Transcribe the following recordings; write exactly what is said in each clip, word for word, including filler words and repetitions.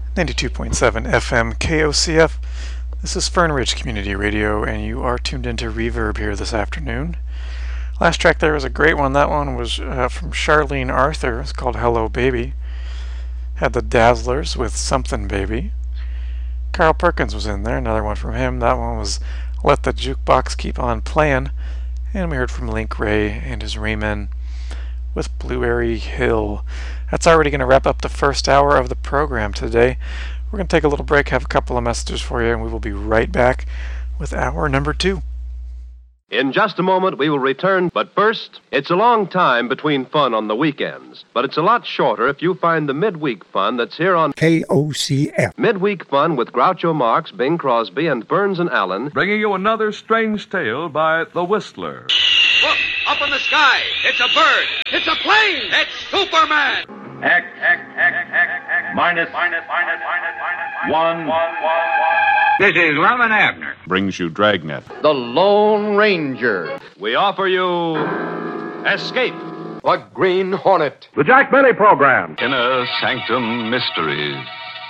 ninety-two point seven F M K O C F. This is Fern Ridge Community Radio, and you are tuned into Reverb here this afternoon. Last track there was a great one. That one was uh, from Charlene Arthur. It's called Hello Baby. Had the Dazzlers with Something Baby. Carl Perkins was in there, another one from him. That one was Let the Jukebox Keep on Playin'. And we heard from Link Ray and his Raymen with Blueberry Hill. That's already going to wrap up the first hour of the program today. We're going to take a little break, have a couple of messages for you, and we will be right back with hour number two. In just a moment, we will return, but first, it's a long time between fun on the weekends, but it's a lot shorter if you find the midweek fun that's here on K O C F. Midweek Fun with Groucho Marx, Bing Crosby, and Burns and Allen. Bringing you another strange tale by The Whistler. Look, up in the sky, it's a bird, it's a plane, it's Superman! X, X, X, X, X, minus, minus, minus, minus, minus, one, one, one, one. This is Lemon Abner. Brings you Dragnet. The Lone Ranger. We offer you Escape. The Green Hornet. The Jack Benny Program. Inner Sanctum Mysteries.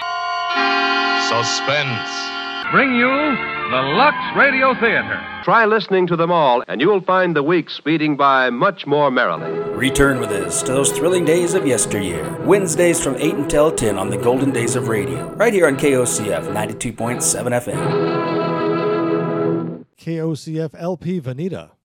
Suspense. Bring you the Lux Radio Theater. Try listening to them all, and you'll find the week speeding by much more merrily. Return with us to those thrilling days of yesteryear. Wednesdays from eight until ten on the Golden Days of Radio. Right here on K O C F ninety-two point seven F M. K O C F L P Veneta.